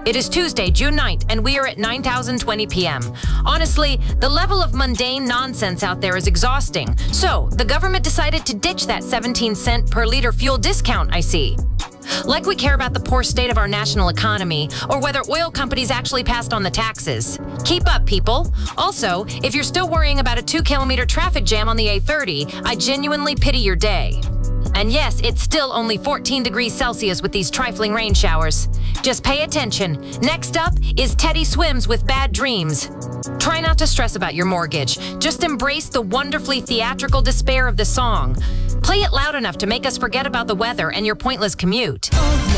It is Tuesday, June 9th, and we are at 9,020 p.m. Honestly, the level of mundane nonsense out there is exhausting. So, the government decided to ditch that 17-cent per liter fuel discount I see. Like we care about the poor state of our national economy, or whether oil companies actually passed on the taxes. Keep up, people. Also, if you're still worrying about a 2-kilometer traffic jam on the A30, I genuinely pity your day. And yes, it's still only 14 degrees Celsius with these trifling rain showers. Just pay attention. Next up is Teddy Swims with Bad Dreams. Try not to stress about your mortgage. Just embrace the wonderfully theatrical despair of the song. Play it loud enough to make us forget about the weather and your pointless commute.